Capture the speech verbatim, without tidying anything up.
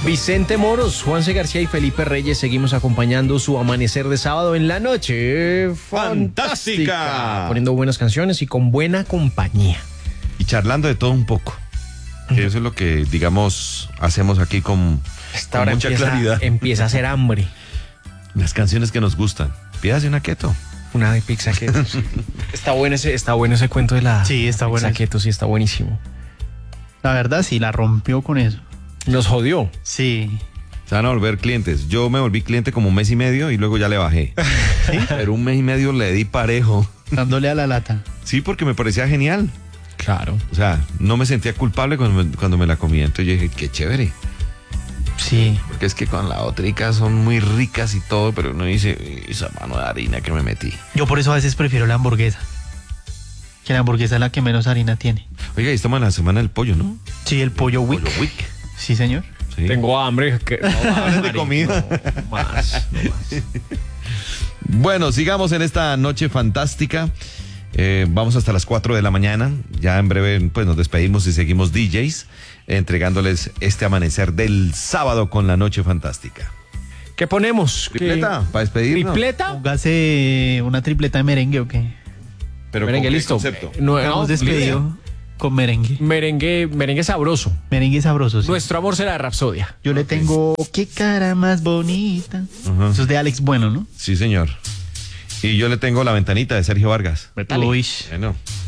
Vicente Moros, Juanse García y Felipe Reyes, seguimos acompañando su amanecer de sábado en la noche fantástica, fantástica. poniendo buenas canciones y con buena compañía. Y charlando de todo un poco. Que eso es lo que, digamos, hacemos aquí con, Esta con hora mucha empieza, claridad. empieza a hacer hambre. Las canciones que nos gustan. Pídase una keto. Una de pizza keto. Sí. Está bueno ese, está bueno ese cuento de la Sí, está pizza bueno. keto, sí, está buenísimo. La verdad, sí, la rompió con eso. Nos jodió. Sí. Se van a volver clientes. Yo me volví cliente como un mes y medio y luego ya le bajé. Pero un mes y medio le di parejo. Dándole a la lata. Sí, porque me parecía genial. Claro. O sea, no me sentía culpable cuando me, cuando me la comía. Entonces yo dije, qué chévere. Sí. Porque es que con la otrica son muy ricas y todo, pero uno dice, esa mano de harina que me metí. Yo por eso a veces prefiero la hamburguesa. Que la hamburguesa es la que menos harina tiene. Oiga, y estamos en la semana del pollo, ¿no? Sí, el pollo wick. Pollo Week. Sí, señor. Sí. Tengo hambre. Que, no, Hablen de marico, comida. no, más, no más. Bueno, sigamos en esta noche fantástica. Eh, vamos hasta las cuatro de la mañana. Ya en breve pues nos despedimos y seguimos D Js entregándoles este amanecer del sábado con la noche fantástica. ¿Qué ponemos? ¿Qué- ¿Tripleta? ¿Para despedirnos? ¿Tripleta? Póngase una tripleta de merengue o qué. Pero Merengue, ¿con qué listo. concepto? No, Hemos no, despedido con merengue. Merengue, merengue sabroso. Merengue sabroso. Sí. Nuestro amor será Rapsodia. Yo le tengo qué cara más bonita. Ajá. Eso es de Alex Bueno, ¿no? Sí, señor. Y yo le tengo La Ventanita de Sergio Vargas. Uy. Bueno.